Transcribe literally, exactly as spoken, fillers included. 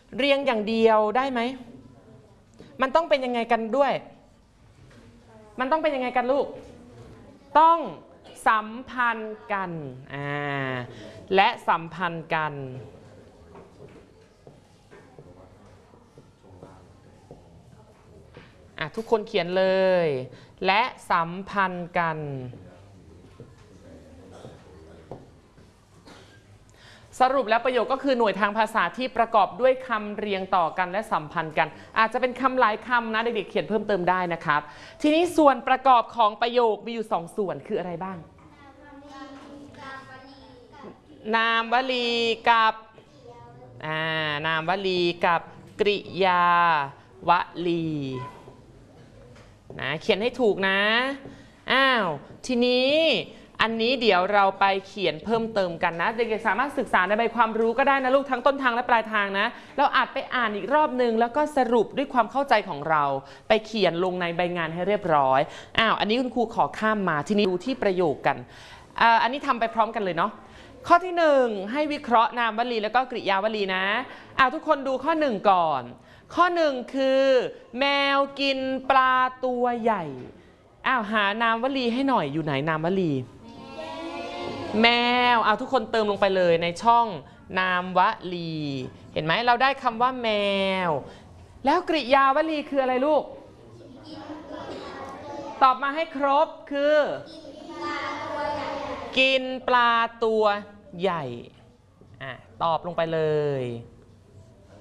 เรียงอย่างเดียวได้ไหมมันต้องเป็นยังไงกันด้วยมันต้องเป็นยังไงกันลูกต้องสัมพันธ์กันอ่าและสัมพันธ์กันอ่ะทุกคนเขียนเลยและสัมพันธ์กันสรุปแล้วประโยคก็คือหน่วยทางภาษาที่ประกอบด้วยคำเรียงต่อกันและสัมพันธ์กันอาจจะเป็นคำหลายคำนะเด็กๆเขียนเพิ่มเติมได้นะครับทีนี้ส่วนประกอบของประโยคมีอยู่สองส่วนคืออะไรบ้างนามวลีกับอ่านามวลีกับกริยาวลีนะเขียนให้ถูกนะอ้าวทีนี้อันนี้เดี๋ยวเราไปเขียนเพิ่มเติมกันนะเด็กๆสามารถศึกษาในใบความรู้ก็ได้นะลูกทั้งต้นทางและปลายทางนะเราอาจไปอ่านอีกรอบนึงแล้วก็สรุปด้วยความเข้าใจของเราไปเขียนลงในใบงานให้เรียบร้อยอ้าวอันนี้คุณครูขอข้ามมาทีนี้ดูที่ประโยคกันอ่าอันนี้ทำไปพร้อมกันเลยเนาะข้อที่หนึ่งให้วิเคราะห์นามวลีแล้วก็กริยาวลีนะอ้าวทุกคนดูข้อหนึ่งก่อนข้อหนึ่งคือแมวกินปลาตัวใหญ่อ้าวหานามวลีให้หน่อยอยู่ไหนนามวลีแมวเอาทุกคนเติมลงไปเลยในช่องนามวลีเห็นไหมเราได้คำว่าแมวแล้วกริยาวลีคืออะไรลูกตอบมาให้ครบคือกินปลาตัวใหญ่อ่ะตอบลงไปเลย